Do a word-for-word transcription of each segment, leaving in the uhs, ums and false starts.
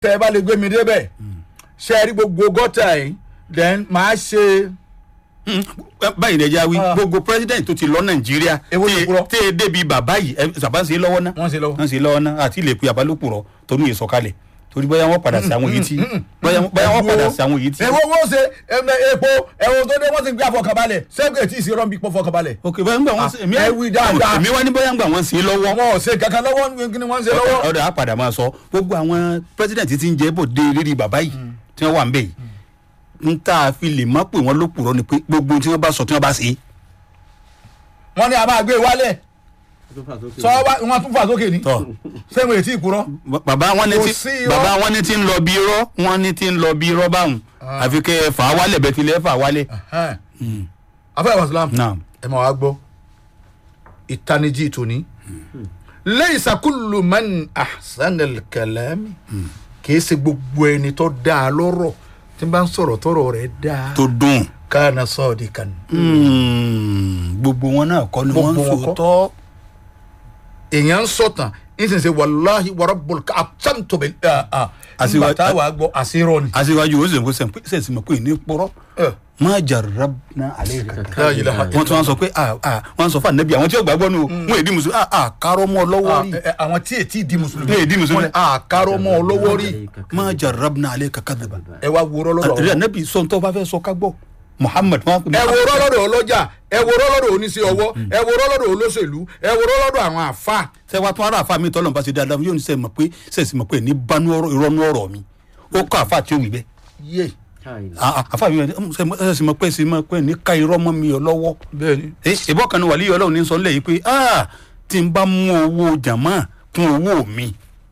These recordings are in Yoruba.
tẹ́ ẹ bá lè gbé mi débẹ̀ ṣe é rí gbogbo gọ́tà yìí then màá ṣe. báyìí ní ẹja wí gbogbo president tó ti lọ nàìjíríà tẹ ẹ débi bàbá yìí ẹ sábà ń ṣe lọ́wọ́ náà wọ́n ṣe lọ́wọ́ wọ́n ṣe lọ́wọ́ náà àti ilé ìpè àbálòpọ̀ tó ní ìsọ̀kalẹ̀ torí bóyá wọ́n padà sí àwọn yìí tí bóyá wọ́n padà sí àwọn yìí tí. ẹ̀wọ̀n wọ́n ṣe epo ẹ̀wọ̀n tó dé wọ́n ti gbé àfọkànbalẹ̀ sẹ́gun ètí ìṣe rọ́ǹbì pọ̀ fọkànbalẹ̀. ok bóyá ń gbà wọ́n ṣe èmi wá ní bóyá ń gbà wọ́n ṣe lọ́wọ́. wọn ò ṣe kankan lọ́wọ́ kí ni wọ́n ṣe lọ́wọ́. ọ̀dọ̀ á padà máa sọ gbogbo àwọn president ti ń jẹ́ bò dé rírí bàbá yìí tí wọ́n wà ń bẹ̀ yìí n ta fi lè má pè wọ́n lópùrọ́ ni pé gbogbo tí wọ́n bá sọ tí wọ́n bá ṣe. wọ́n ní a máa gbé wálẹ̀ sọ wọn tún fà sókè ní sẹ́wọ̀n ètí ìkúrọ́. bàbá wọn ní tí bàbá wọn ní tí ń lọ bí irọ́ wọn ní tí ń lọ bí irọ́ báwọn àfi kẹ́ ẹ fà á wálẹ̀ bẹ́ẹ̀ tilẹ̀ fà á wálẹ̀. afẹ́ ìwàsílám ẹ máa wá gbọ́ ìtanijí tòní laysa kullu man ahsana al-kalami kì í ṣe gbogbo ẹni tó dáa lọ́rọ̀ tí n bá ń sọ̀rọ̀ tọrọ rẹ̀ dáa tó dùn kana sadikan. gbogbo wọn náà kọ́ ni wọ́n ń sòótọ́. èèyàn ń sọ̀tàn ìsinsìnyí wàláhi wàràbùl àtàntò bẹ àṣìwájú táwa gbọ́ àṣírọ ni. aṣíwájú ó sì ń kó sẹ́ǹsì mọ̀ pé ní pọ́rọ́ má jarrabna alayka. wọ́n tún wọ́n sọ pé wọ́n sọ fún ànábì àwọn tí yóò gbàgbọ́ nù wọ́n èdè mùsùlùmí àkàrọ̀ mọ́ lọ́wọ́ rí. àwọn tí ètí di mùsùlùmí èdè mùsùlùmí àkàrọ̀ mọ́ lọ́wọ́ rí. má jarrabna alayka kadhaba. ẹ wá wúrọ́ lọ́dọ̀ àdìrẹ́ ànábì sọ̀ntọ́ bá fẹ́ sọ ká gbọ́ Muhammad. ẹ wo rọlọ́dọ̀ ọlọ́jà ẹ wo rọlọ́dọ̀ oníṣẹ́ ọwọ́ ẹ wo rọlọ́dọ̀ olóṣèlú ẹ wo rọlọ́dọ̀ àwọn àfa. ṣé wàá tún ara àfa mi tọ́lọ̀ bá ti dáadáa yóò ní sẹ́ mọ̀ pé sẹ́sì mọ̀ pé ní bánú ìrọ́nú ọ̀rọ̀ mi ó kọ́ àfa tí ó wì bẹ́ẹ̀. yé àfa mi sẹ́sì mọ̀ pé sẹ́sì mọ̀ pé ní ká irọ́ mọ́ mi lọ́wọ́. bẹ́ẹ̀ni. ìbọn kan ní wàlíì Ọlọ́run ní sọ nílẹ̀ yìí pé tí n bá mú owó jàmá kún owó mi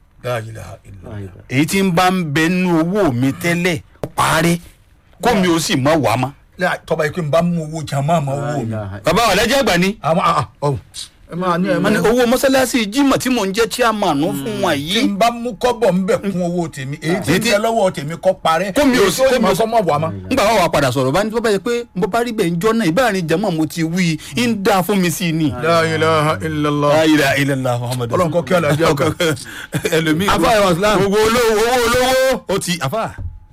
èyí tí n bá ń bẹ nínú owó mi tẹ́lẹ̀ parí kó mi ó sì mọ̀ wá mọ́. tọ́ba yìí pé n bá mú owó jàmá mọ́ owó mi. bàbá ọ̀lẹ́jẹ̀ àgbà ni. àwọn ẹ máa ní ẹ máa ní. owó mọ́sálásí jímọ̀ tí mò ń jẹ́ chairman fún wa yìí. tí n bá mú kọ́bọ̀ ń bẹ̀ kún owó tèmi èyí tí ń bẹ lọ́wọ́ tèmi kọ́ parẹ́. kó mi ò sí kó mi ò sọ mọ̀ wá mọ́. ngbà wà wà padà sọ̀rọ̀ bá ní tó bá yẹ pé mo bá rí bẹ́ẹ̀ ń jọ́ náà ìbáraẹni jẹ́mọ̀ mo ti wí i ń dá fún mi sí i ni. la ilaha illallah. la ilaha illallah muhammadu. ọlọ́run kọ́ kí alájọ kan. ẹlòmíì afa ìwà islam. gbogbo olówó owó olówó ó ti afa.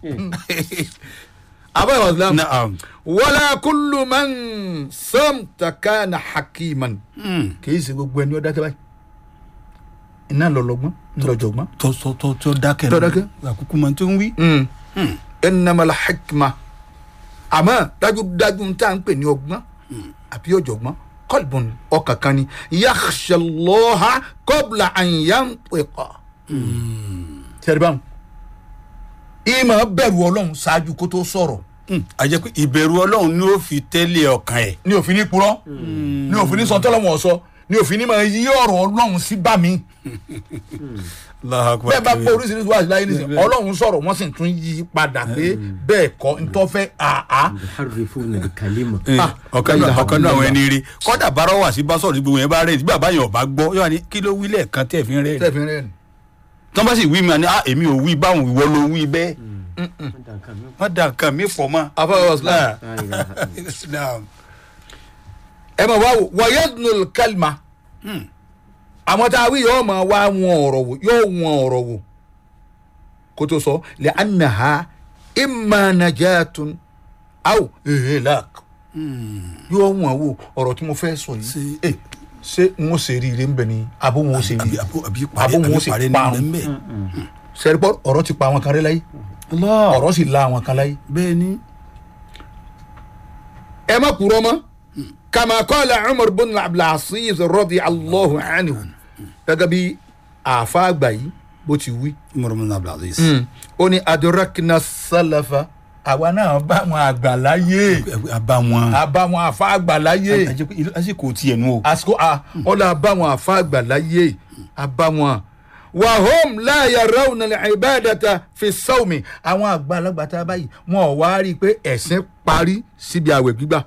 afa ìwà islam. wala kullu man samta kana hakiman. kì í ṣe gbogbo ẹni ó dákẹ́ báyìí iná lọ́lọ́gbọ́n ńlọjọ̀gbọ́n. tó tó tó tó dákẹ́ tó dákẹ́. àkókò máa tó ń wí. innamal hikma àmọ́ dájúdájú tá à ń pè ní ọgbọ́n àbí ọ̀jọ̀gbọ́n qalbun ọkàn kan ni yakhsha Allaha qabla an yantiqa. tẹ̀rẹ̀báwọn ìmọ̀ bẹ̀rù ọlọ́run ṣáájú kó tó sọ̀rọ̀. a jẹ́ pé ìbẹ̀rù ọlọ́run ni ó fi tẹ́lẹ̀ ọkàn ẹ̀. ní òfin ní purọ́ ní òfin ní sọtọ́lọ́wọ̀n ọ̀sọ́ ní òfin ní máa yí ọ̀rọ̀ ọlọ́run sí bá mi. bẹ́ẹ̀ bá gbọ́ oríṣiríṣi wá láyé nísìnyí ọlọ́run sọ̀rọ̀ wọ́n sì tún yí padà pé bẹ́ẹ̀ kọ́ ntọ́fẹ́ àá. ọ̀kan náà ọ̀kan náà àwọn ẹni rí kọ́dà bá rọ́wà sí bá sọ̀rọ̀ gbogbo yẹn bá rẹ̀ nígbà báyọ̀ ọ̀bá gbọ́ yóò wá ní kí ló wí lẹ́ẹ̀kan tẹ̀ fi rẹ̀ rẹ̀ tọ́ bá sì wí mi àní èmi ò wí báwọn ìwọ ló wí bẹ́ẹ̀ wọ́n dà nǹkan mi pọ̀ mọ́. afọwọ́ islam ẹ máa wá wò wọ́yẹ́dùnú kálmà àwọn tá a wí yóò máa wá wọn ọ̀rọ̀ wò yóò wọn ọ̀rọ̀ wò kó tó sọ lè anaha imma najatun aw ihlak yóò wọn wò ọ̀rọ̀ tí mo fẹ́ sọ yìí ṣé n ó ṣe rire ń bẹ ni àbó wọn ó ṣe rire àbó wọn ó ṣe parun sẹ́rípọ̀ ọ̀rọ̀ ti pa àwọn kan rẹ́ láyé ọ̀rọ̀ sì la àwọn kan láyé. bẹ́ẹ̀ ni. ẹ má kúrò mọ́ kama qala Umar bin Abdul Aziz radiyallahu anhu gẹ́gẹ́ bí àáfà àgbà yìí bó ti wí. Umar bin Abdul Aziz. ó ní adrakna salafa àwa náà bá wọn àgbà láyé. àbá wọn. àbá wọn àáfà àgbà láyé. àsìkò tiẹ̀ nù o. àsìkò ọ̀la àbá wọn àáfà àgbà láyé àbá wọn. wahum la yarawna al-ibadata fi sawmi àwọn àgbàlagbà tá a báyìí wọn ò wá rí i pé ẹ̀sìn parí síbi àwẹ̀ gbígbà.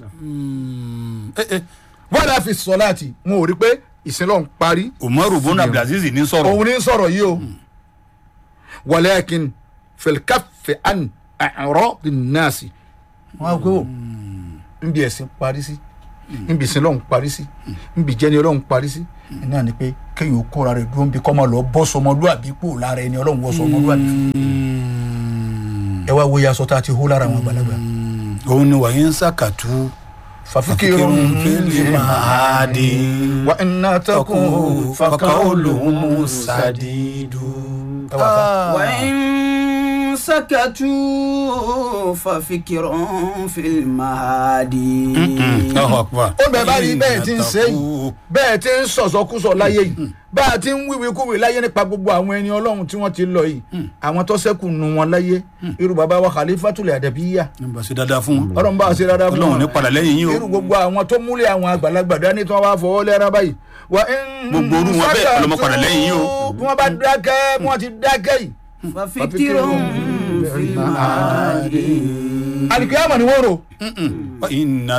wọ́n dà fi sọ́láàtì wọn ò rí i pé ìsìn lọ́n parí. Umaru bin Abdul Aziz ní sọ̀rọ̀. òun ní sọ̀rọ̀ yìí o. walakin fil kaffi an a'radi an-nasi. wọ́n á gbé wò níbi ẹ̀sìn parí sí níbi ìsìn lọ́n parí sí níbi ìjẹni ọlọ́run parí sí náà ni pé kéèyàn kóra rẹ̀ dúró ń bí kọ́ máa lọ bọ́ sọmọlúàbí kúrò lára ẹni ọlọ́run wọ́ sọmọlúàbí fún ẹ wá wo yasọ tá a ti hó lára àwọn àgbàlagbà. òun ni wàyí ń sàkàtú fafikirun fil mahadi wa inna takun faqawluhum sadidu. wa in sakatu fafikirun fil mahadi. ó bẹ̀ bá rí bẹ́ẹ̀ tí ń ṣe yìí bẹ́ẹ̀ tí ń sọ̀sọ́kúsọ láyé yìí bá a ti ń wíwí kúwì láyé nípa gbogbo àwọn ẹni ọlọ́run tí wọ́n ti lọ yìí àwọn tó ṣẹ́kù nù wọn láyé irú bàbá wa Khalifatul Adabiyya bá ṣe dáadáa fún wọn ọlọ́run bá ṣe dáadáa fún wọn ọlọ́run ní padà lẹ́yìn yín o irú gbogbo àwọn tó múlẹ̀ àwọn àgbàlagbà dání tí wọ́n wá fọwọ́ lẹ́ra báyìí wà gbogbo orú wọn bẹ́ẹ̀ ọlọ́mọ padà lẹ́yìn yín o bí wọ́n bá dákẹ́ bí wọ́n ti dákẹ́ yìí. fafikirun fil mahadi. alikiyama ni wọ́n rò. wa inna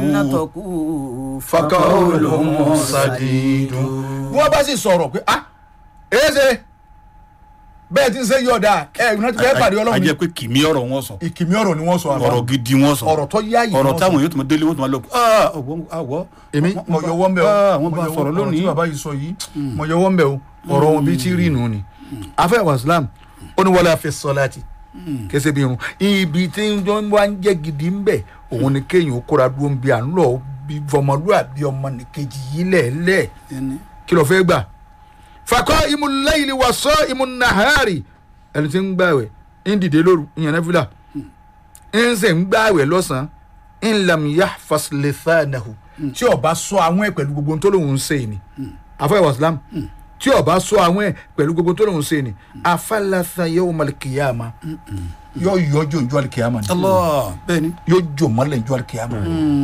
taku faqawluhum sadidu. bí wọ́n bá sì sọ̀rọ̀ pé ah èéṣe bẹ́ẹ̀ tí ń ṣe yọ̀ọ̀dà ẹ̀ ìrántí bẹ́ẹ̀ pàdé ọlọ́run ni. a jẹ́ pé kìmí ọ̀rọ̀ wọn sọ ìkìmí ọ̀rọ̀ ni wọ́n sọ àbá ọ̀rọ̀ gidi wọn sọ ọ̀rọ̀ tó yá yìí ọ̀rọ̀ táwọn yóò tún délé wọn tún máa lọ ah àwọ̀ èmi mo yọwọ́ ń bẹ̀ o àwọn bá sọ̀rọ̀ lónìí tí bàbá yìí sọ yìí mo yọwọ́ ń bẹ̀ o ọ̀rọ̀ wọn bíi tí rí nù ni afẹ́ wàsílám ó ní wala fi salati kẹsẹ̀ bí irun ibi tí wọ́n ń jẹ́ gidi ń bẹ̀ òun ni kéèyàn ó kóra dúró ń bi à ń lọ bí fọmọlúàbí ọmọ nìkejì yìí lẹ́ẹ̀lẹ́ kí ló fẹ́ gbà faqa'imul layli wa sa'imun nahari ẹni tí ń gbààwẹ̀ ń dìde lóru ìyẹn náfìlà ń sẹ̀ ń gbààwẹ̀ lọ́sàn-án ń lam yahfas lisanahu tí ó bá sọ àwọn ẹ̀ pẹ̀lú gbogbo tó lóun ń ṣe ni afẹ́ wàsílám tí ó bá sọ àwọn ẹ̀ pẹ̀lú gbogbo tó lóun ń ṣe ni afalasa yawmal qiyama yóò yọjọ ìjọ alikiyama ni Allah bẹ́ẹ̀ ni yóò jò mọ́lẹ̀ ìjọ alikiyama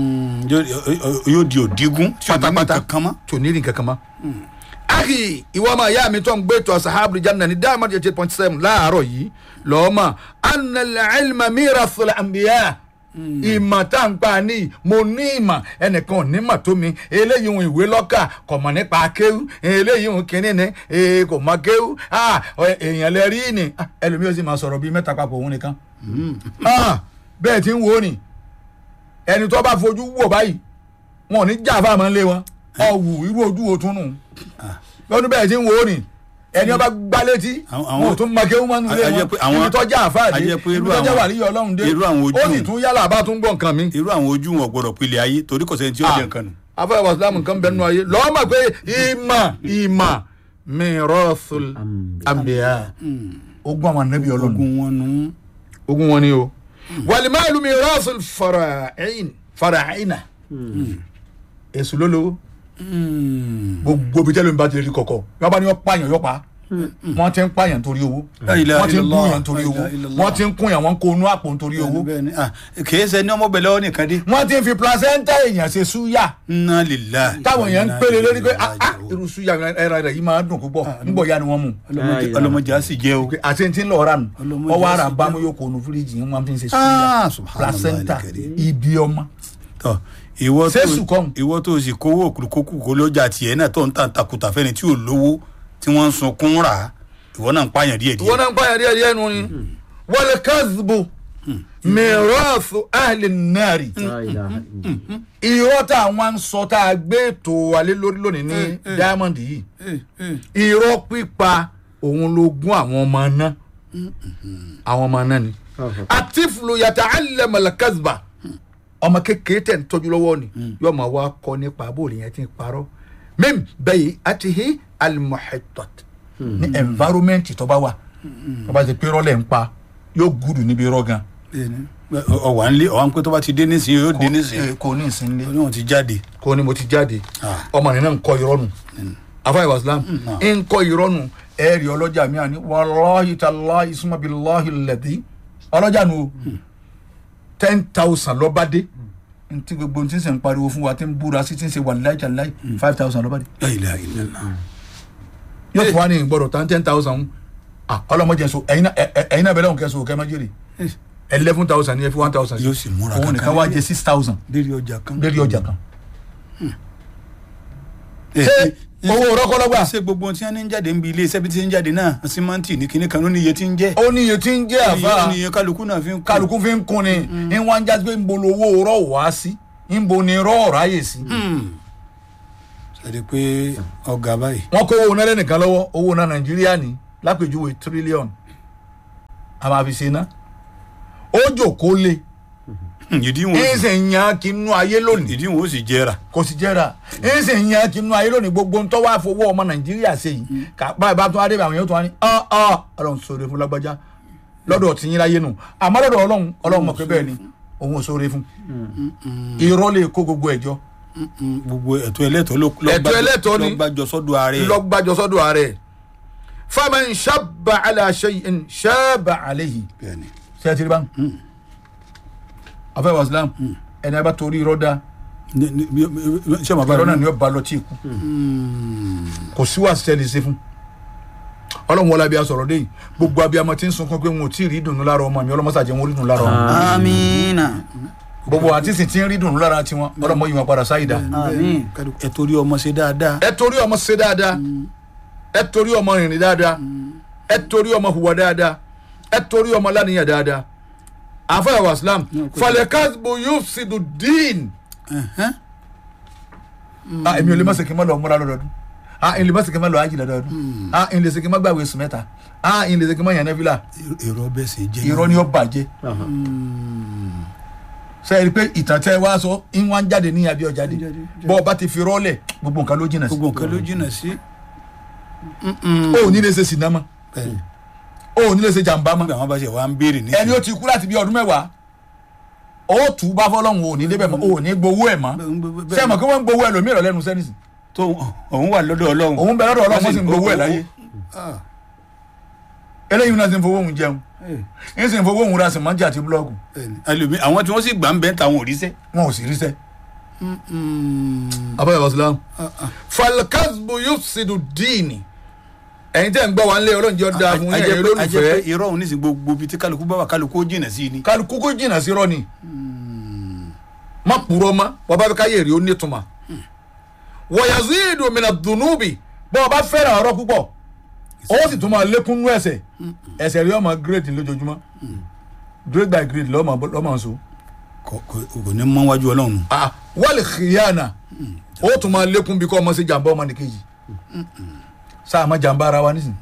yóò di òdigun pátápátá kan mọ́ tí ò ní ní kankan mọ́. aki ìwọ ọmọ ìyá mi tó ń gbé tó asahabul janna ní Diamond eight point seven láàárọ̀ yìí lọ́ọ́ mọ̀ annal ilma mirathul anbiya ìmọ̀ tá à ń pa ní mo ní ìmọ̀ ẹnìkan ò ní mọ̀ tó mi eléyìí ń ìwé lọ́kà kò mọ̀ nípa akéwú eléyìí ń kínní ni kò mọ̀ akéwú èèyàn lè rí ni ẹlòmíràn sì máa sọ̀rọ̀ bíi mẹ́ta papọ̀ òun nìkan bẹ́ẹ̀ tí ń wo ni ẹni tó bá fojú wò báyìí wọn ò ní jà fáwọn ilé wọn ọ̀wù irú ojú wo tún nù lọ́dún bẹ́ẹ̀ tí ń wo ni ẹni ọba gbá létí wọn ò tún máa kéwú mọ́nú ilé wọn ibi tọ́jà àfáàdé ibi tọ́jà wà níyọ ọlọ́run dé ó sì tún yálà bá tún gbọ́ nǹkan mi. irú àwọn ojú wọn gbọ́dọ̀ pilẹ̀ ayé torí kò sẹ́ni tí ó jẹ nǹkan nù. afẹ́ wàsílámù nǹkan bẹ́ẹ̀ nù ayé lọ́wọ́ mọ̀ pé ìmọ̀ ìmọ̀ mirathul anbiya ogún àwọn ànábì ọlọ́run ogun wọn nù. ogún wọn ni o wal-malu mirathul fara'in fara'ina èsù lólówó gbogbo bí tẹ́lẹ̀ ń bá ti rí kọ̀kọ̀ yọ bá ní wọ́n pààyàn yọ pa wọ́n ti ń pààyàn torí owó wọ́n ti ń kúnyàn torí owó wọ́n ti ń kúnyàn wọ́n ń kó inú àpò nítorí owó. kìí ṣe ní ọmọ bẹ̀lẹ́ ọ́ nìkan dé. wọ́n ti ń fi placenta èèyàn ṣe súyà. Inna lillahi. táwọn èèyàn ń péré lórí pé irú súyà ẹran rẹ̀ yìí máa ń dùn púpọ̀ nígbọ̀ ya ni wọ́n mú. ọlọmọdé á sì jẹ o. àti ti ń lọ ra nù ọwọ́ ara bámu yóò kó nu fíríjì yìí wọ́n fi ń ṣe súyà placenta ibi ọmọ. ìwọ tó ìwọ tó sì kówó òkùnkùn kó lọ́jà tiẹ̀ náà tó ń tàn takuta fẹ́ni tí ò lówó tí wọ́n ń sunkún rà ìwọ náà ń pààyàn díẹ̀ díẹ̀. ìwọ náà ń pààyàn díẹ̀ díẹ̀ nù ni wal kadhbu mirathu ahli nnari irọ́ tá àwọn ń sọ tá a gbé ètò alẹ́ lórí lónìí ní Diamond yìí irọ́ pípa òun ló gún àwọn ọmọ náà àwọn ọmọ náà ni atiflu yata'allama al-kadhba ọmọ kékeré tẹ̀ ń tọ́jú lọ́wọ́ ni yóò máa wá kọ́ nípa bóòlù yẹn ti ń parọ́ min bay'atihi al-muhittat ní environment tó bá wà tó bá ti pé rọ́lẹ̀ ń pa yóò gùdù níbi rọ́ gan. ọ̀wà ń lé ọ̀wà ń pé tó bá ti dé nísìnyí yóò dé nísìnyí. kò ní ìsìn lé kò ní ti jáde. kò ní mo ti jáde ọmọ nínú ń kọ́ irọ́ nù afáyé wàsílám ń kọ́ irọ́ nù ẹ̀ẹ́rì ọlọ́jà mi àní wallahi tallahi summa billahi alladhi ọlọ́jà nù ten thousand lọ́ba dé ntí gbogbo ntí sẹ̀ ń pariwo fún wa tí ń búra sí tí ń ṣe wàláì jàláì five thousand lọ́ba dé. yóò fún wa ní ìgbọ́dọ̀ tán ten thousand ọlọ́mọdé so ẹ̀yin náà bẹ̀rẹ̀ òun kẹ́sọ̀ kẹ́ máa jèrè eleven thousand yẹn fi one thousand yóò sì múra kankan òun nìkan wá jẹ six thousand lérí ọjà kan lérí ọjà kan. ṣé owó rọ́kọ́lọ́gbà. ṣé gbogbo tí wọ́n ń jáde ń bi ilé iṣẹ́ bí ti ń jáde náà símẹ́ǹtì ní kinní kan ló ní iye tí ń jẹ́. ó ní iye tí ń jẹ́ àfa ó ní iye kálukú náà fi ń kún. kálukú fi ń kún ni ń wá ń jáde pé ń bolo owó rọ̀ wá sí ń bo ni rọ̀ ráyè sí. ẹ̀rí pé ọ̀gá báyìí. wọ́n kó owó náà lẹ́nìkan lọ́wọ́ owó náà nàìjíríà ní lápèjúwe tírílíọ̀nù a máa fi ṣe ná ó jòkó lé ìdí wọn ẹ̀sẹ̀ ń yan kí inú ayé lónìí ìdí wọn ó sì jẹrà. kò sì jẹ́ra ẹ̀sẹ̀ ń yan kí inú ayé lónìí gbogbo ń tọ́wọ́ àfọwọ́ ọmọ nàìjíríà ṣe yìí báyìí bá tún adé àwọn yóò tún wá ní ọ́ ọ́ ọlọ́run sọ̀rọ̀ fún lágbájá lọ́dọ̀ tí yín láyé nù àmọ́ lọ́dọ̀ ọlọ́run ọlọ́run mọ̀ pé bẹ́ẹ̀ ni òun ò sọ̀rọ̀ fún irọ́ lè kó gbogbo ẹ̀jọ́ gbogbo ẹ̀tọ́ ẹlẹ́tọ́ ló ẹ̀tọ́ ẹlẹ́tọ́ ni lọ́gbàjọ sọ́dọ̀ ààrẹ. lọ́gbàjọ sọ́dọ̀ ààrẹ faman shabba ala shay'in shabba alayhi bẹ́ẹ̀ni. ṣé ẹ ti rí bá afẹ́ wàsílám ẹni a bá torí irọ́ dá ṣé màá bá irọ́ náà ni ó ba lọ tí ì kú kò sí wàá ṣiṣẹ́ lè ṣe fún ọlọ́run wọlé abiyá sọ̀rọ̀ dé yìí gbogbo abiyamọ tí ń sunkún pé wọn ò tí ì rí dùnú lára ọmọ mi ọlọ́mọ sàjẹ́ wọn rí dùnú lára ọmọ amina gbogbo àti sì ti ń rí dùnú lára tiwọn ọlọ́mọ yìí wọn padà sáyidá amin ẹ torí ọmọ ṣe dáadáa. ẹ torí ọmọ ṣe dáadáa ẹ torí ọmọ rìnrìn dáadáa ẹ torí ọmọ hùwà dáadáa ẹ torí ọmọ lánìyàn dáadáa àfẹ́ wàsílám falẹ̀kásbù yufsidu dín ah èmi ò lè má ṣe kí n má lọ múra lọ́dọọdún ah èmi ò lè má ṣe kí n má lọ ájì lọ́dọọdún ah èmi ò lè ṣe kí n má gbàgbé sùn mẹ́ta ah èmi ò lè ṣe kí n má yàn nẹ́fìlà èrò ọbẹ̀ sì jẹ́ irọ́ ni ó bàjẹ́ sẹ́yìn pé ìtàn tẹ́ wá sọ ń wá ń jáde ní abẹ́ ọ̀jáde bọ́ ọ bá ti fi rọ́ọ̀lẹ̀ gbogbo nǹkan ló jìnà sí gbogbo nǹkan ló jìnà sí. o ò ní lè ṣe sinamá o ò ní lè ṣe jàǹbá mọ́ àwọn bá ṣe wá ń béèrè ní. ẹni ó ti kú láti bí ọdún mẹ́wàá ó tù ú bá fọlọ́hún o ò ní débẹ̀ mọ́ o ò ní gbowó ẹ̀ mọ́ sẹ́yìn mọ̀ kí wọ́n ń gbowó ẹ̀ lómìnira lẹ́nu sẹ́nìsì tó òun wà lọ́dọ̀ ọlọ́run. òun bẹ lọ́dọ̀ ọlọ́run wọ́n sì ń gbowó ẹ̀ láyé eléyìí náà sì ń fowó òun jẹun ń sì ń fowó òun ra sìmọ́ǹtì àti búlọ́ọ̀kù ẹlòmí àwọn tí wọ́n sì gbà ń bẹ́ ń ta àwọn òrìṣẹ́. wọn ò sì ríṣẹ́. abáyọ̀ wàsílám falkazbu yufsidu díìnì ẹ̀yin tẹ́ ń gbọ́ wa ń lé ọlọ́run jẹ́ ọ́ dáa fún yẹn yẹn lólùfẹ́. ajẹ́ pé irọ́ òun nísìnyí gbogbo ibi tí kálukú bá wà kálukú ó jìnà sí ni. kálukú kó jìnnà sí rọ́ọ̀nì má purọ́ mọ́ bọ́ bá fẹ́ káyé rí ó nítumọ̀ wọ̀yàzídù mìíràn dùnúbì bọ́ ọ bá fẹ́ràn ọ̀rọ̀ púpọ̀ ó sì tún máa lékún nú ẹsẹ̀ ẹsẹ̀ rí ọmọ grade lójoojúmọ́ grade by grade lọ́mọ lọ́mọ so. kò ní mọ́ wájú ọlọ́run. wọ́ọ̀lì kìíyànà ó tún máa lékún bí kò ọmọ sí jàǹbá ọmọ nìkejì sáà má jàǹbá ara wa nísìn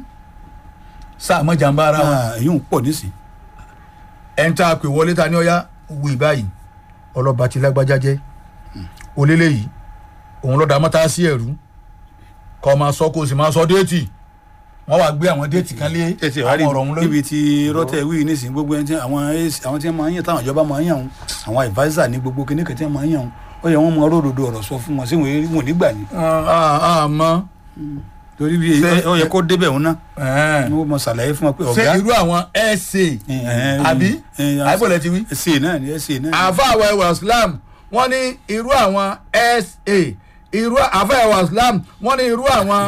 sáà má jàǹbá ara wa. èyí ń pọ̀ nísìn. ẹ̀ ń ta pè wọlé ta ní ọ̀yá wí báyìí ọlọ́ba ti lágbájá jẹ́ olélẹ̀ yìí òun lọ́ọ́ da mọ́tà sí ẹ̀rú kọ́ máa sọ kó o sì máa sọ déètì wọ́n wá gbé àwọn déètì kan lé àwọn ọ̀rọ̀ ọ̀hún lórí. níbi tí rọ́tẹ̀ wí nísìn gbogbo ẹni tí àwọn àwọn tí wọ́n máa ń yàn táwọn ìjọba máa ń yàn wọn àwọn adviser ní gbogbo kíní kan tí wọ́n máa ń yàn wọn ó yẹ wọ́n mọ ródòdó ọ̀rọ̀ sọ fún wọn sí wọn nígbà ni. àmọ́ torí bí ó yẹ kó débẹ̀ wọn náà wọ́n mọ ṣàlàyé fún wọn pé ọ̀gá. ṣé irú àwọn ẹ̀ṣẹ̀ àbí àìbọ̀lẹ̀ ti wí. ẹ̀ṣẹ̀ náà ni ẹ̀ṣẹ̀ náà. àfa àwọn ẹwà islam wọ́n ní irú àwọn ẹ̀ṣẹ̀ irú àfa ẹwà islam wọ́n ní irú àwọn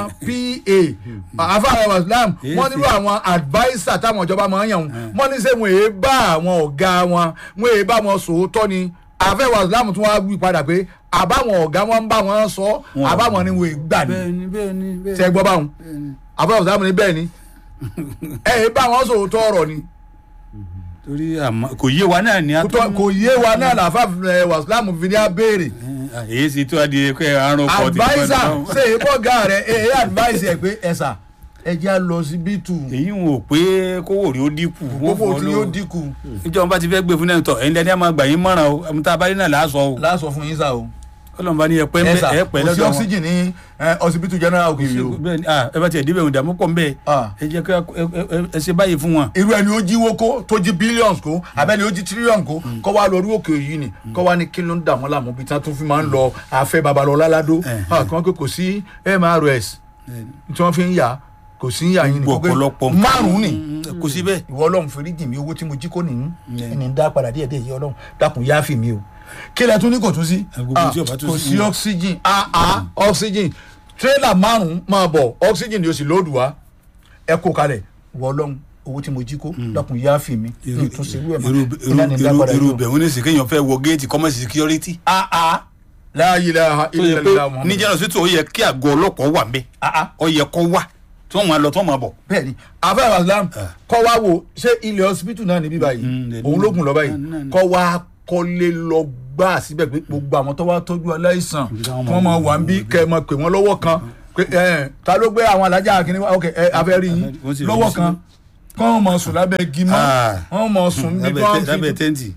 pa àfa ẹwà islam wọ́n ní irú àwọn adviser táwọn ìjọba máa ń yàn wọ́n ní ṣé wọn èé bá àwọn ọ̀gá wọn wọn èé bá wọn sòótọ́ ni àfa ẹwà islam tún wá wí padà pé àbáwọn ọ̀gá wọn ń bá wọn sọ àbáwọn ni wọn gbà ní ṣe gbọ́ báwọn àbáwọn ọ̀gá wọn ni bẹ́ẹ̀ ni ẹ ẹ bá wọn sòótọ́ ọ̀rọ̀ ni. torí àmọ́ kò yé wa náà ni a tó. kò yé wa náà làfà wàsílámù fi ní abéèrè. èyí sì tó adìyẹ pé àrùn ọkọ ti pẹ́ adviser ṣe é bọ́ ga rẹ̀ ẹ ẹ adviser pé ẹ sà ẹ jẹ́ à lọ síbítù. èyí ń wò pé kówó rí ó dínkù. kówó tí yóò dínkù. ìjọba bá ti fẹ́ gbé fún náà tọ̀ ẹ̀yin dání a máa gbà yín mọ́ràn o ẹ̀mú tá a bá rí náà láàsọ o. láàsọ fún yín sá o. ọlọ́mọba ni ẹ pẹ́ ẹ pẹ́ lọ́dọ̀ wọn. kò sí oxygen ní hospital general òkèèrè o. bẹ́ẹ̀ni ẹ bá tiẹ̀ débẹ̀ òun dààmú pọ̀ ń bẹ́ẹ̀ ẹ jẹ́ kí ẹ ṣe báyìí fún wọn. irú ẹni ó jíwó kó tó jí billions kó abẹ́ni ó jí trillion kó kọ́ wa lórí òkè yìí ni kọ́ wa ní kí ló ń dà wọ́n láàmú bí tí wọ́n tún fi máa ń lọ afẹ́ babalọ́lá ládó kí wọ́n pé kò sí M R S tí wọ́n fi ń yà kò sí yà yín ni kò pé márùn-ún ni kò sí bẹ́ẹ̀. ìwọ ọlọ́run fèrè jì mí owó tí mo jí kó nìyí ẹni dá padà díẹ̀ díẹ̀ yìí ọlọ́run dákun yááfì mi o kí lẹ tún ní kò tún sí kò sí oxygen ah ah oxygen tírélà márùn-ún máa bọ̀ oxygen ni o sì lóòdù wá ẹ kó kalẹ̀ ìwọ ọlọ́run owó tí mo jí kó dákun yááfì mi ní ìtúnṣe irú ẹ̀ mọ́ irú bẹ̀ wọ́n ní sèké yẹn fẹ́ wọ géètì commerce security. ah ah la ilaha illallah Muhammad. ní jẹ́nà sí tó yẹ kí àgọ́ ọlọ́pàá wà mẹ́ ọ yẹ kó wà tí wọ́n máa lọ tí wọ́n máa bọ̀. bẹ́ẹ̀ni afẹ́ islam kọ́ wa wo ṣé ilé hospital náà níbí báyìí òun ló gùn lọ báyìí kọ́ wa kọ́lé lọ gbà síbẹ̀ pé gbogbo àwọn tó wá tọ́jú aláìsàn wọ́n máa wà ń bí kẹ́ ẹ máa pè wọ́n lọ́wọ́ kan pé ẹ ta ló gbé àwọn alájà kìíní wá ok ẹ afẹ́ rí yín lọ́wọ́ kan kọ́ wọn máa sùn lábẹ́ gímọ́ wọ́n máa sùn níbi wọ́n fi lábẹ́ tẹ́ǹtì.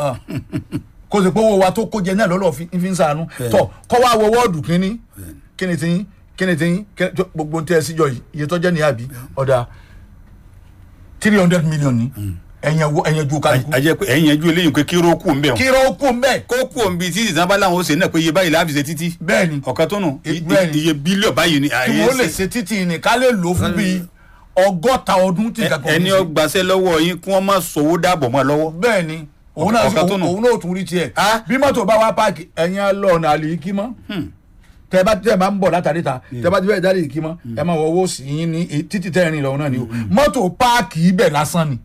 kó o sì pé owó wa tó kó jẹ náà lọ́lọ́ fi ń sànú tọ̀ kọ́ wá wọ wọ́ọ̀dù kínní kíni tí yín kíni tí yín gbogbo ń tẹ́ ẹ síjọ yìí iye tó jẹ́ ní àbí ọ̀dà three hundred million ni ẹ̀yìn ẹ̀yìn ju kálukú. àjẹ pé ẹ̀yìn ẹjú eléyìí pé kíró kù ń bẹ̀. kíró kù ń bẹ̀. kó kù ń bi títí sábà láwọn ó ṣe náà pé iye báyìí láàbì ṣe títí. bẹ́ẹ̀ni ọ̀kan tó nù bẹ́ẹ̀ni iye bílíọ̀ báyìí ni. tí wọ́n lè ṣe títì ní ká lè lò fún bíi ọgọ́ta ọdún tí kankan. ẹni ó gbàṣẹ́ lọ́wọ́ yín kí wọ́n má sọ̀wọ́ dàbọ̀ mọ́ lọ́wọ́. bẹ́ẹ̀ni òun náà òun náà tún rí tiẹ̀ bí mọ́tò bá wá páàkì ẹ̀yìn lọ́ọ̀nà àlè kí mọ́ tẹ bá tẹ bá ń bọ̀ látàrí ta tẹ bá ti fẹ́ jáde kí mọ́ ẹ máa wọ owó sí yín ní títí tẹ́rin lọ́wọ́ náà ni o mọ́tò páàkì ibẹ̀ lásán ni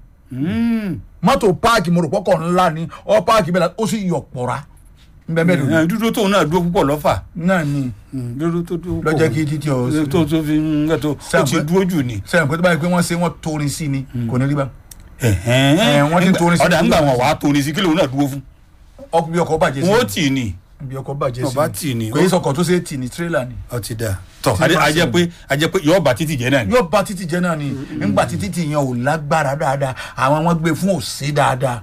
mọ́tò páàkì mo rò pọ́kọ̀ ńlá ni ọ páàkì ibẹ̀ ó sì yọ̀ pọ̀ra nbẹ bẹ́ẹ̀ lónìí. dúdú tóun náà dúró púpọ̀ lọ́fà. náà ni dúdú tó dúró púpọ̀ lọ́jọ́ kí títí ọ̀ tó tó fi ń gbẹ tó ó ti dúró jù ni. sẹ́yìn pé tó báyìí pé wọ́n ṣe wọ́n torin sí ni kò ní rí bá. wọ́n ti torin sí. ọ̀dà ńgbà wọn wàá torin sí kí lóun náà dúró fún. ọkùnrin ọkọ̀ bàjẹ́ sí. wọ́n tì í ni. bí ọkọ̀ bàjẹ́ sí. ọba tì í ni. kò yẹ sọkọ̀ tó ṣe tì ní tírélà ni. ọ ti da tọ ajẹ pé ajẹ pé yọọ ba títì jẹ náà ni. yóò ba títì jẹ náà ni nígbà tí títì yẹn ò lágbára dáadáa àwọn wọn gbé fún òsè dáadáa.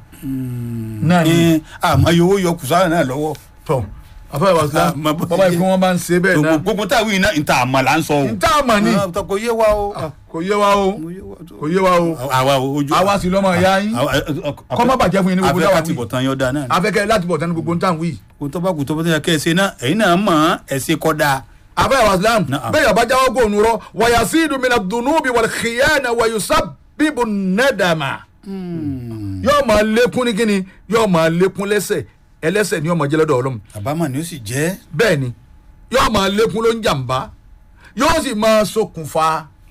náà ni àmọ́ yòówó yọ kùsà náà lọ́wọ́. tọ afẹ́rẹ́ wa sílá bàbá yìí kí wọ́n bá ń ṣe bẹ́ẹ̀ náà. gbogbo táwọn yìí náà nta àmọ́ là ń sọ o. nta àmọ́ ni kò yé wa o. kò yé wa o kò yé wa o. àwa o ojú. àwa sì lọ́mọ ìyá yín kọ́ má bàjẹ́ fún yín ní gbogbo táwa wí. afẹ́ láti bọ̀ tán yọ da náà. afẹ́kẹ́ láti bọ̀ tán ní gbogbo táwa wí. kò tó bá kù tó bá tẹ̀yà kẹ́ ẹ ṣe náà ẹ̀yin náà mọ̀ ẹ̀ ṣe kọ́ da. afẹ́rẹ́ wa sílá bẹ́ẹ̀ yàrá jáwọ́ gbòònù rọ wàyà sídùú mi na dunubi wal khiyana wàyù sábìbù nẹ́dàmà. yóò máa lékún ní kíni yóò máa lékún lẹ́sẹ̀ ẹlẹ́sẹ̀ ni yóò máa jẹ́ lọ́dọ̀ Ọlọ́run. àbámọ̀ ni ó sì jẹ́. bẹ́ẹ̀ ni yóò máa lékún ló ń jàǹbá yóò sì máa ṣokùnfà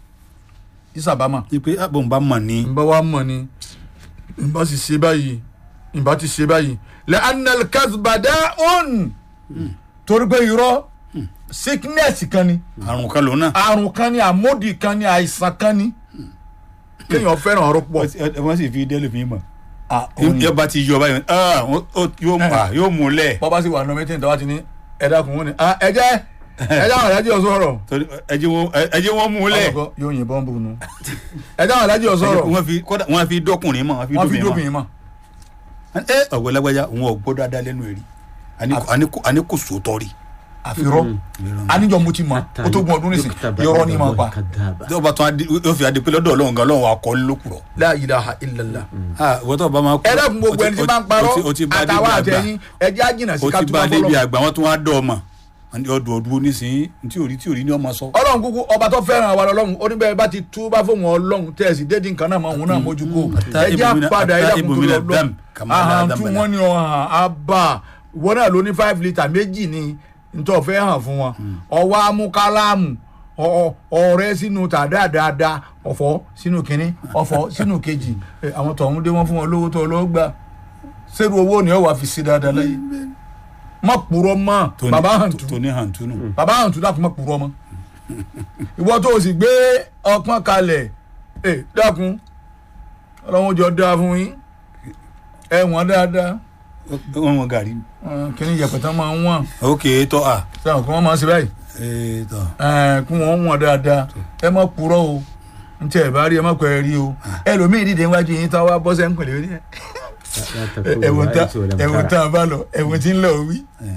ìsàbámọ̀. ni pé àbọ̀ ń bá mọ̀ ni. ń bá wa mọ̀ ni ń bá sì ṣe báyìí ń bá ti ṣe báyìí lẹ́ anal kazbada on torí pé irọ́ sickness kan ni. àrùn kan lòun náà. àrùn kan ni àmódì kan ni àìsàn kan ni kéèyàn fẹ́ràn ọ̀rọ̀ pọ̀. wọ́n sì fi délé fi mọ̀ yóò bá ti yọ báyìí yóò pa yóò mú lẹ̀. bọ́ bá sì wà nù mẹ́tìn tó bá ti ní ẹ̀dá kùn ún ni ẹ jẹ́ ẹ jẹ́ àwọn alájí ọ̀sọ́ ọ̀rọ̀. ẹ jẹ́ wọ́n mú lẹ̀. yóò yìnbọn bù nù. ẹ jẹ́ àwọn alájí ọ̀sọ́ ọ̀rọ̀. wọ́n fi dọ́kùnrin mọ̀ wọ́n fi dóbìnrin mọ̀. ẹ ọ̀gbẹ́ lágbájá òun ò gbọ́dọ̀ adá lẹ́nu ẹ̀rí àní kò sòótọ́ rí. àfirọ́ aníjọ mo ti mọ̀ ó tó gun ọdún nísìn yọrọ ní ma pa. tí wọ́n bá tún yóò fi adé pé lọ́dọ̀ Ọlọ́run gan Ọlọ́run akọ lókùrọ̀. La ilaha illallah. wọ́n tó bá máa kú. ẹ dẹ́kun gbogbo ẹni tí bá ń parọ́ àtàwọn àtẹ̀yìn ẹjẹ́ àjìnà sí ká o ti bá débi àgbà wọn tún wá dọ̀ ọmọ ọdún ọdún nísìnyí tí ò rí tí ò rí ní ọmọ sọ. Ọlọ́run kúkú ọba tó fẹ́ràn wa lọ́lọ́run ó ní bẹ́ẹ̀ bá ti tú bá fóun Ọlọ́run tẹ̀sí dédì nǹkan náà máa òun náà mójú kó ẹjẹ́ àpàdà ẹ̀dá kúkú lọ́dún àhàntú wọn ni ọ̀hàn àbá ìwọ náà ló ní five litre méjì ni ntọ́ fẹ́ hàn fún wọn ọwọ́ amúkálámù ọ̀rẹ́ sínú tàdá dáadáa ọ̀fọ̀ sínú kínní ọ̀fọ̀ sínú kejì àwọn tọ̀hún dé wọ́n fún wọn lówó tó lọ́ọ́ gbà sẹ́rù owó ni ó wà fi sí dáadáa lẹ́yìn má purọ́ mọ́ bàbá hàntú bàbá hàntú dákun má purọ́ mọ́ ìwọ tó o sì gbé ọpọ́n kalẹ̀ ẹ dákun ọlọ́run jọ dáa fún yín ẹ wọ́n dáadáa wọ́n mọ gàrí. kíni yẹpẹtẹ máa ń wọ̀n. ok tọ́ a. sẹ́wọ̀n kí wọ́n máa ń ṣe báyìí. ee tọ́. kí wọ́n wọ̀n dáadáa ẹ má purọ́ o n tẹ́ ẹ bá rí ẹ má kọ́ ẹ rí o ẹlòmíì dìde níwájú yín tán wá bọ́ sẹ́ ń pèlè rí ẹ̀wọ̀n tá ẹ̀wọ̀n tá a bá lọ ẹ̀wọ̀n tí ń lọ wí.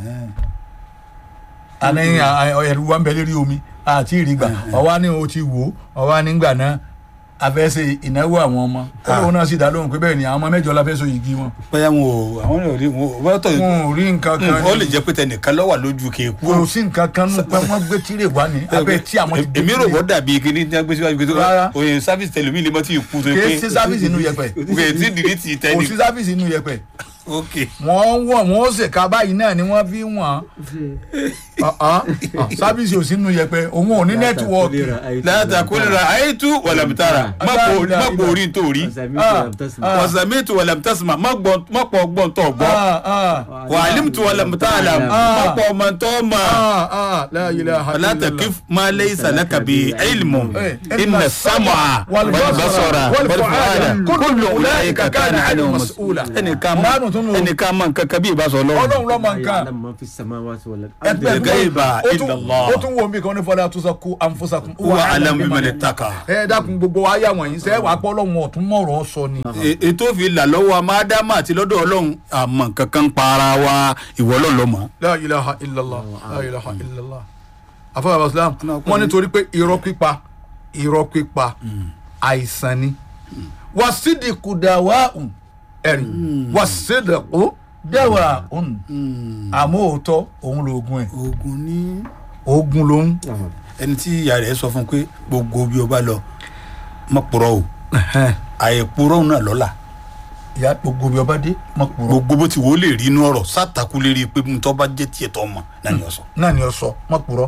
àní ẹ̀rù wa ń bẹ lérí omi àti ìrìgbà ọwá ni o ti wò ọwá nígbà náà a fẹ́ ṣe ìnáwó àwọn ọmọ ọlọ́run náà sì dá lóhùn pé bẹ́ẹ̀ ni àwọn ọmọ mẹ́jọ la fẹ́ so yìgì wọn. bóyá wọn ò àwọn ò rí wọn ò tọ̀ wọn ò rí nǹkan kan ní. ó lè jẹ́ pé tẹnìkan lọ́wọ́ lójú kéèkú. kò sí nǹkan kan nù pé wọ́n gbé tírè wá ní abẹ́ tí àwọn ti gbé tírè. èmi rò wọ́n dàbí kíní tí wọ́n gbé síwájú pé oye sáfìsì tẹlifí lè mọ́ tí ì kú. kì í sí sáfìsì inú yẹpẹ. kì í sí dìrìtì tẹ́lẹ̀. kò sí sáfìsì inú yẹpẹ. ok. wọ́n wọ̀ wọ́n ṣèkà báyìí náà ni wọ́n fi wọ́n sáfìsì ò sí inú yẹpẹ òun ò ní nẹ́tíwọ́ọ̀kì. látàkùnrin àìtú wàlàmùtàrà má pò orí tó rí wàsàmìtù wàlàmùtàsímà má pọ̀ ọgbọ́n tó gbọ́ wàlìmùtù wàlàmùtàlà má pọ̀ ọmọ tó mọ̀ látàkì má lẹ́yìn sàlákà bí ilmu inna sam'a wal basara wal fu'ada kullu ulaika kana anhu mas'ula. ẹnìkan márùn tún nù. ẹnìkan mọ nǹkan kan bí ìbáṣọ ọlọ́run. ọlọ́run ló mọ nǹkan. ẹgbẹ́ ìbá illallah. ó tún wo mi kan ní fọdà tó sọ kú anfusakum. wa alam biman ittaqa. ẹ dákun gbogbo wa yà wọ̀nyí sẹ́ wàá pọ́ ọlọ́run ọ̀tún mọ̀rọ̀ sọ ni. ètò fi là lọ́wọ́ amádámà àti lọ́dọ̀ ọlọ́run àmọ́ nǹkan kan pa ara wa ìwọ ọlọ́run ló mọ̀. la ilaha illallah la ilaha illallah. àfọwọ́ abasulam wọ́n nítorí pé irọ́ pípa irọ́ pípa àìsàn ni wàsídìkù dàwáhùn ẹ̀rí wàsídìkù dàwáhùn àmọ́ òótọ́ òun lóògùn ẹ̀ oògùn ní. oògùn lòun. ẹni tí ìyá rẹ̀ sọ fún pé gbogbo bí o bá lọ mọ̀ purọ́ o àìpurọ́ náà lọ́la. ìyá gbogbo bí ọba dé mọ̀ purọ́. gbogbo bó ti wò ó lè rí inú ọ̀rọ̀ sátàkù lè rí i pé ntọ́ bá jẹ́ tiẹ̀ tọ́ mọ̀ náà ni ọ sọ. náà ni ọ sọ mọ̀ purọ́.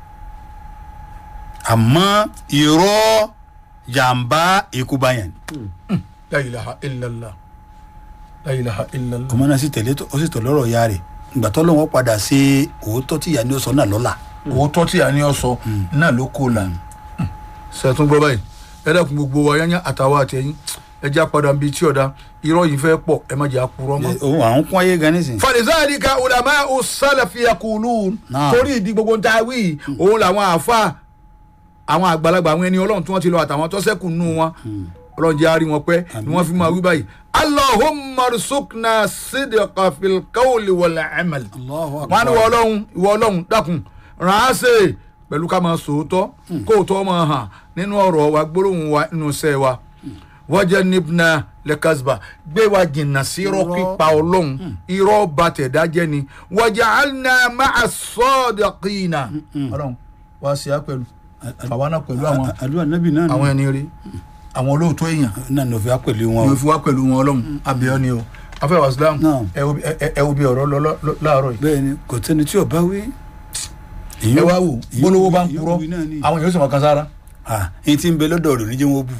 àmọ́ irọ́ jàǹbá ikú báyẹn. la ilaha illallah la ilaha illallah. ọmọ náà sì tẹ̀lé ó sì tọ̀ lọ́rọ̀ ìyá rẹ̀ ìgbà tó lọ́wọ́ padà sí òótọ́ tí ìyá ni ó sọ náà lọ́la. òótọ́ tí a ní ọ sọ náà ló kó la. sẹ́tún gbọ́ báyìí ẹ dẹ́kun gbogbo wa yányá àtàwọn àtẹ̀yìn ẹ jẹ́ àpàdà bíi tí ọ̀dà irọ́ yìí fẹ́ pọ̀ ẹ má jẹ́ àpurọ́ mọ́. òun àwọn kún ayé gan nísìnyí. falizalika ulama usalafi yakulun torí ìdí gbogbo ń ta wí òun làwọn àáfà àwọn àgbàlagbà àwọn ẹni ọlọ́run tí wọ́n ti lọ àtàwọn tó ṣẹ́kù nù wọn ọlọ́run jẹ́ àárí wọn pẹ́ ni wọ́n fi máa wí báyìí allahumma rzuqna sidqa fil qawli wal amal. wọn á ní ìwọ ọlọ́run ìwọ ọlọ́run dákun ràn á ṣe pẹ̀lú ká máa sòótọ́ kóòtọ́ máa hàn nínú ọ̀rọ̀ wa gbólóhùn wa nínú iṣẹ́ wa wajannibna lekazba gbé wa jìnnà sí irọ́ pípa ọlọ́run irọ́ bàtẹ̀dájẹ́ ni waja'alna ma'a sadiqina ọlọ́run wá sí á pẹ̀lú àwa náà pẹ̀lú àwọn àdúrà nábì náà àwọn ẹni rí àwọn olóòótọ́ èèyàn náà ló fi wá pẹ̀lú wọn. ló fi wá pẹ̀lú wọn ọlọ́run abẹ́ọ́ ni o afẹ́ wàsílám ẹ wo bí ọ̀rọ̀ lọ láàárọ̀ yìí. bẹ́ẹ̀ni kò tẹ́ni tí ò bá wí. ẹ wá wò gbólówó bá ń purọ́ àwọn èèyàn sì máa kan sára. èyí tí ń bẹ lọ́dọ̀ rẹ̀ níjẹ́ wọn bù.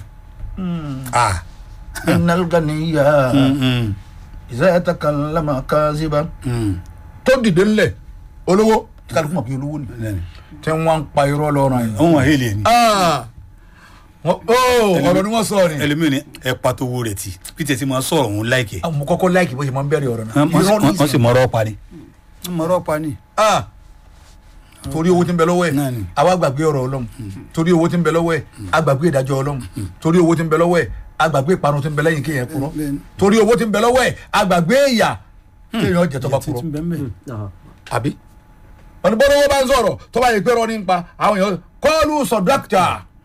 innal ganiyya idha yatakallama kaziban. tó dìde ńlẹ̀ olówó kálukú mọ̀ pé olówó ni tẹ́ wọ́n ń pa irọ́ lọ́rùn yìí. àwọn àhélì ni. ọ̀rọ̀ ni wọ́n sọ ni. ẹlẹ́mìí ni ẹ pàtó owó rẹ̀ tí pété tí mo sọ̀rọ̀ òun láìkè. mo kọ́kọ́ láìkè bó ṣe máa ń bẹ̀rẹ̀ ọ̀rọ̀ náà. wọ́n sì mọ̀rọ̀ pa ni. mọ̀rọ̀ pa ni. torí owó tí ń bẹ lọ́wọ́ ẹ̀ àwa gbàgbé ọ̀rọ̀ ọlọ́run torí owó tí ń bẹ lọ́wọ́ ẹ̀ a gbàgbé ìdájọ́ ọlọ́run torí owó tí ń bẹ lọ́wọ́ ẹ̀ a gbàgbé ìparun tí ń bẹ lẹ́yìn kéèyàn kúrọ́ torí owó tí ń bẹ lọ́wọ́ ẹ̀ a gbàgbé ìyà kéèyàn jẹ tó bá kúrọ́ àbí. wọ́n ní bọ́dọ̀ owó bá ń sọ̀rọ̀ tó bá yẹ pé rọ́ ní pa àwọn èèyàn kọ́ọ̀lù sọ dókítà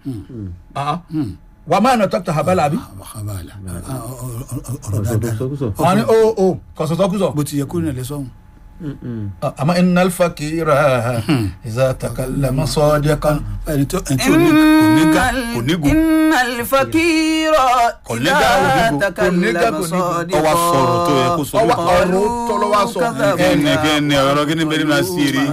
wà máa nà dókítà habala àbí. wọ́n ní o o kọ̀sọ̀tọ̀kùsọ̀. bó ti yẹ kó nílẹ̀ sọ́hun. أما إن الفقير إذا تكلم صادقا ẹni tí ò ní kò ní gùn. إن الفقير إذا تكلم صادقا ọwọ́ sọ̀rọ̀ tó yẹ kó sọ. ọwọ́ ọ̀rọ̀ tó lọ́wọ́ sọ. ẹnì kẹ́ni ọ̀rọ̀ kí ni bẹ́ẹ̀ ni máa sí rí.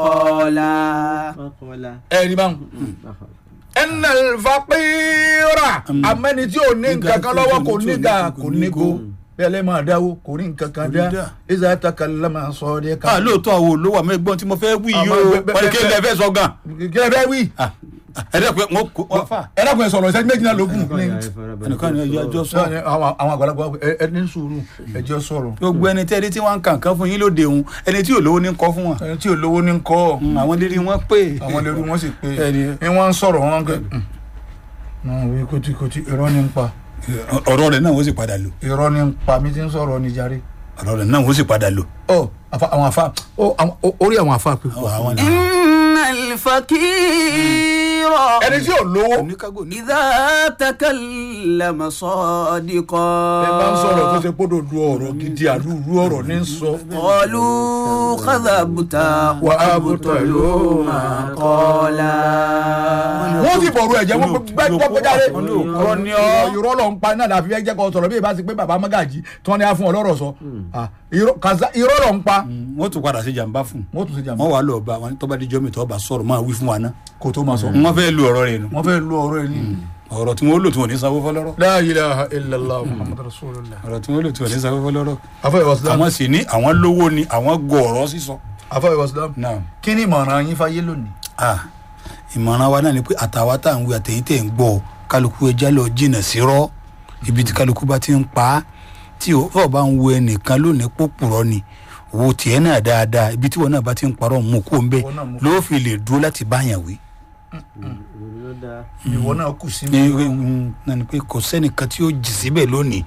ẹni bá ń. إن الفقير àmọ́ ẹni tí ò ní nǹkan kan lọ́wọ́ kò ní ga kò ní go bẹ́ẹ̀ máa dáwó kò rí nǹkan kan dá ìzà takallama sadiqa. a lóòótọ́ àwọn olówó àmọ́ ẹgbọ́n tí mo fẹ́ wí yìí o wọ́n ní kí ẹ fẹ́ sọ gan. kí ẹ fẹ́ wí. ẹ dẹ́kun wọn kò wọ́n fà. ẹ dẹ́kun ẹ sọ̀rọ̀ ìṣẹ́jú méjì náà lógún. ẹnìkan ni ẹjọ́ sọ. àwọn àgbàlagbà ẹ ní sùúrù ẹjọ́ sọ̀rọ̀. gbogbo ẹni tẹ́lẹ̀ tí wọ́n ń kàn kán fún yín lóde òun ẹni tí olówó ní kọ́ fún wọn. ẹni tí olówó ní kọ́. àwọn lérí wọn pé. àwọn lérí wọn sì pé. ẹ wọ́n ń sọ̀rọ̀ wọn kẹ́ náà wí kòtìkòtì irọ́ ní ń pa. ọ̀rọ̀ rẹ̀ náà wọ́n sì padà lò. irọ́ ní ń pa mi ti ń sọ̀rọ̀ ní jàre. ọ̀rọ̀ rẹ̀ náà wọ́n sì padà lò. ọ àwọn afa orí àwọn afa pípọ̀. innal fakira. ẹni tí ò lówó. idha takallama sadiqa. ẹ bá ń sọ̀rọ̀ tó ṣe kódò du ọ̀rọ̀ gidi àlúrú ọ̀rọ̀ ní sọ. qalu kadhabta wa abtalu ma qala. wọ́n sì bọ̀rù ẹ̀jẹ̀ wọ́n gbẹ́ gbọ́jáde. ọ̀rọ̀ ni ọ irọ́ lọ ń pa náà láfi ẹ̀jẹ̀ kan sọ̀rọ̀ bí ìbá ti pé bàbá Mágàjí tí wọ́n ní á fún ọ lọ́rọ̀ sọ. irọ́ lọ ń pa. wọ́n tún padà sí jàǹbá fún. wọ́n tún sí jàǹbá. wọ́n wà lọ bá wọn tó bá dijọ́ mi tó bá sọ̀rọ̀ máa wí fún wa náà. kò tó máa sọ. wọ́n fẹ́ lu ọ̀rọ̀ rẹ̀ nù. wọ́n fẹ́ lu ọ̀rọ̀ rẹ̀ nù. ọ̀rọ̀ tí wọ́n lò tí wọ́n ní sanwó fọlọ́rọ̀. La ilaha illallah Muhammadu Rasulullah. ọ̀rọ̀ tí wọ́n lò tí wọ́n ní sanwó fọlọ́rọ̀. afọ ìwàsílám. àwọn sì ní àwọn lówó ni àwọn gọ ọ̀rọ̀ sísọ. afọ ìwàsílám. kí ni ìmọ̀ràn yín fáyé lónìí. ìmọ̀ràn wa náà ni pé àtàwa tá à ń wí àtẹ̀yìn tẹ̀ ń gbọ́ kálukú ẹja lọ jìnnà sí rọ́ ibi tí kálukú bá ti ń pa á tí o fọ bá ń wo ẹnìkan lónìí pòpùrọ́ ni wo tiẹ̀ náà dáadáa ibi tí wọn náà bá ti ń parọ́ mú kó ń bẹ ló fi lè dúró láti báyàn wí. ìwọ náà kù sí mi. nani pé kò sẹ́nìkan tí ó jì síbẹ̀ lónìí.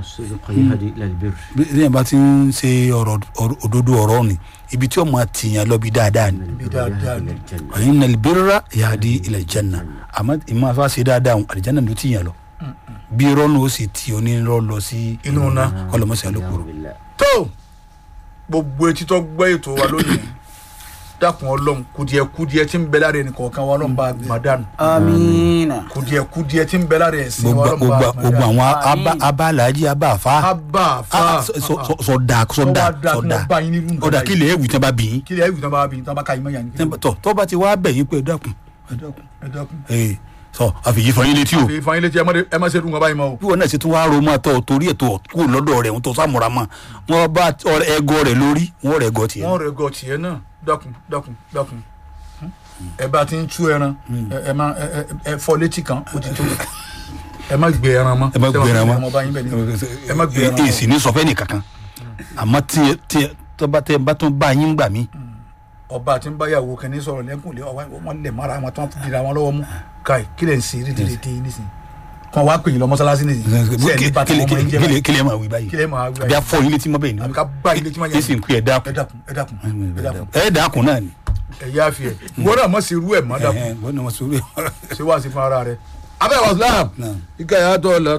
bí ẹ bá ti ń ṣe ọ̀rọ̀ òdodo ọ̀rọ̀ ni ibi tí ọmọ àtìyàn lọ bí dáadáa ni. ọ̀yin nàlẹ́ bẹ́rẹ̀ yahdi ilal janna àmọ́ ìmọ̀ afá ṣe dáadáa àlìjánnà ló tìyàn lọ. bí irọ́ náà ó sì ti onírọ́ lọ sí inú náà ọlọmọṣẹ́ alókòrò. tó gbogbo etí tó gbọ́ ètò wa lónìí dákun ọlọ́run kùdìẹ̀kùdìẹ̀ tí ń bẹ lára ẹnì kọ̀ọ̀kan wa ọlọ́run bá gbà dànù. amiina. kùdìẹ̀kùdìẹ̀ tí ń bẹ lára ẹ̀sìn wa ọlọ́run bá gbà dànù. gbogbo àwọn abalaji abafa. abafa sọdà sọdà sọdà ọdà kílẹ̀ ẹ̀wù tí wọ́n bá bì yín. kílẹ̀ ẹ̀wù tí wọ́n bá bì yín tí wọ́n bá ka yín mọ́ yàn. tọ́ tọ́ bá ti wá bẹ̀ yín pé ẹ dákun ẹ dákun ẹ dákun. ee sọ àfìyí fọyín létí o. àfìyí fọyín létí ẹ má ṣe dùn wọn báyìí mọ́ o. bí wọn náà ṣe tún wá ro mọ́ tọ́ torí ètò kú lọ́dọ̀ rẹ̀ ń tọ́ sàmúra mọ́ wọn bá ẹgọ rẹ̀ lórí wọn rẹ̀ gọ tiẹ̀. wọn rẹ̀ gọ tiẹ̀ náà dákun dákun dákun ẹ bá ti ń tú ẹran ẹ má ẹ fọ létí kan ó ti tó ẹ má gbé ẹran mọ́ ẹ má gbé ẹran mọ́ ẹ má gbé ẹran mọ́ èsì ní sọfẹ́ nìkankan àmọ́ tí tí tọ́ba tẹ bá tún bá yín gbà mí. ọba àti báyàwó kẹ́ni sọ̀rọ̀ lẹ́kùn lé wọn lè mara wọn tó wọn dira wọn lọ́wọ́ mú káì kí lè ń ṣe eré dédé dé nísìnyí kàn wá pè yín lọ mọ́sálásí nísìnyí kílẹ̀ máa wí báyìí àbí afọ yín létí mọ́ bẹ́ẹ̀ ni àbí ká bá yín létí mọ́ yẹn èsì ń pè ẹ dákun ẹ dákun ẹ dákun ẹ dákun ẹ dákun náà ni. ẹ yá fi ẹ ìwọ náà mọ̀ sí irú ẹ̀ mọ́ dákun ìwọ náà mọ̀ sí irú ẹ̀. ṣé wàá sí fún ara rẹ. abẹ́ wàsílám ìkẹyà tó lọ